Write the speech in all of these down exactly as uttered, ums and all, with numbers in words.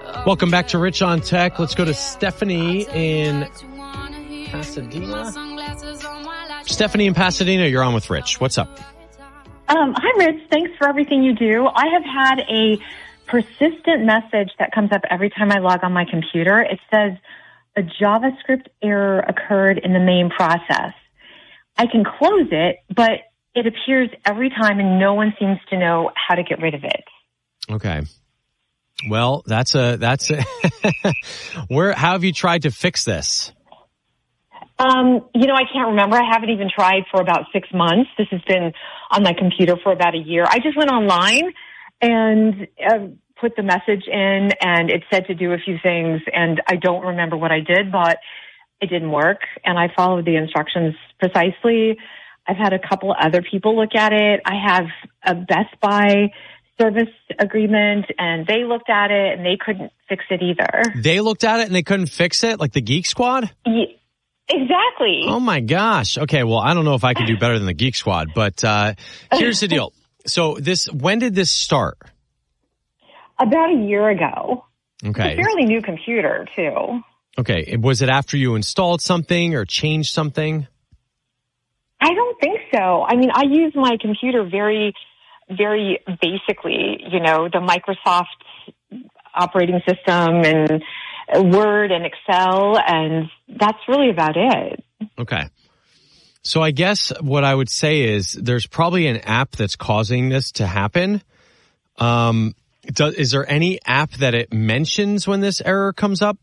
Welcome back to Rich on Tech. Let's go to Stephanie in Pasadena. Stephanie in Pasadena, you're on with Rich. What's up? Um, hi, Rich. Thanks for everything you do. I have had a persistent message that comes up every time I log on my computer. It says a JavaScript error occurred in the main process. I can close it, but it appears every time and no one seems to know how to get rid of it. Okay. Well, that's a, that's a, where, how have you tried to fix this? Um, you know, I can't remember. I haven't even tried for about six months. This has been on my computer for about a year. I just went online and uh, put the message in, and it said to do a few things, and I don't remember what I did, but it didn't work, and I followed the instructions precisely. I've had a couple other people look at it. I have a Best Buy service agreement, and they looked at it, and they couldn't fix it either. They looked at it, and they couldn't fix it? Like the Geek Squad? Yeah. Exactly. Oh, my gosh. Okay, well, I don't know if I can do better than the Geek Squad, but uh, here's the deal. So this, when did this start? About a year ago. Okay. It's a fairly new computer, too. Okay. Was it after you installed something or changed something? I don't think so. I mean, I use my computer very, very basically, you know, the Microsoft operating system and Word and Excel, and that's really about it. Okay. So I guess what I would say is there's probably an app that's causing this to happen. Um, does, is there any app that it mentions when this error comes up?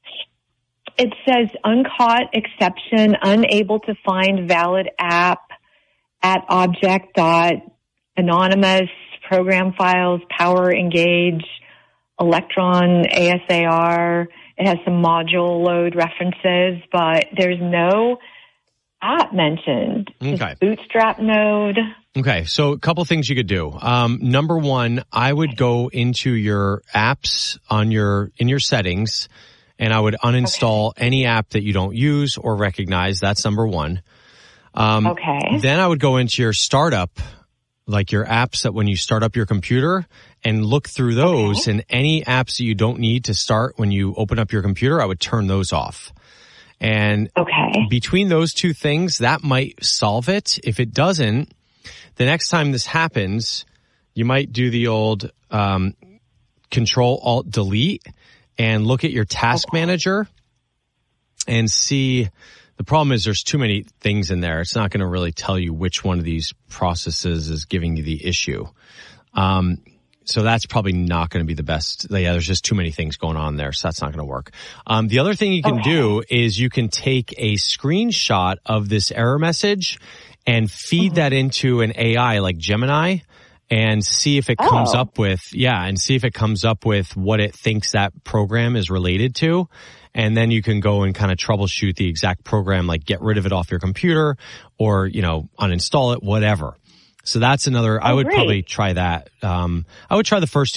It says uncaught exception, unable to find valid app at object dot anonymous, program files, power engage, Electron, A S A R. It has some module load references, but there's no app mentioned. Okay. Just Bootstrap node. Okay, so a couple things you could do. Um, number one, I would go into your apps on your in your settings, and I would uninstall okay. any app that you don't use or recognize. That's number one. Um, okay. Then I would go into your startup, like your apps that when you start up your computer, and look through those, okay. and any apps that you don't need to start when you open up your computer, I would turn those off. And okay. between those two things, that might solve it. If it doesn't, the next time this happens, you might do the old um, Control Alt Delete and look at your task okay. manager and see. The problem is there's too many things in there. It's not going to really tell you which one of these processes is giving you the issue. Um, so that's probably not going to be the best. Yeah, there's just too many things going on there, so that's not going to work. Um, the other thing you can okay. do is you can take a screenshot of this error message and feed mm-hmm. that into an A I like Gemini and see if it oh. comes up with, yeah, and see if it comes up with what it thinks that program is related to. And then you can go and kind of troubleshoot the exact program, like get rid of it off your computer or, you know, uninstall it, whatever. So that's another, oh, I would great. probably try that. Um, I would try the first two